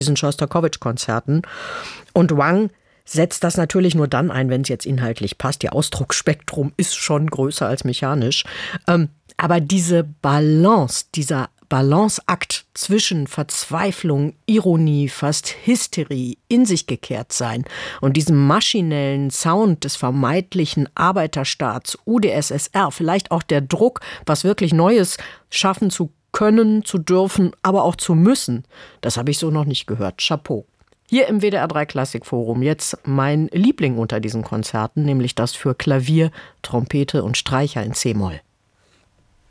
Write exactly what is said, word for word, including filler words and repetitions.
diesen Schostakowitsch-Konzerten. Und Wang setzt das natürlich nur dann ein, wenn es jetzt inhaltlich passt. Ihr Ausdrucksspektrum ist schon größer als mechanisch. Ähm, aber diese Balance, dieser Balanceakt zwischen Verzweiflung, Ironie, fast Hysterie, in sich gekehrt sein und diesem maschinellen Sound des vermeintlichen Arbeiterstaats, U d S S R, vielleicht auch der Druck, was wirklich Neues schaffen zu können, zu dürfen, aber auch zu müssen, das habe ich so noch nicht gehört. Chapeau. Hier im W D R drei Klassikforum jetzt mein Liebling unter diesen Konzerten, nämlich das für Klavier, Trompete und Streicher in C-Moll.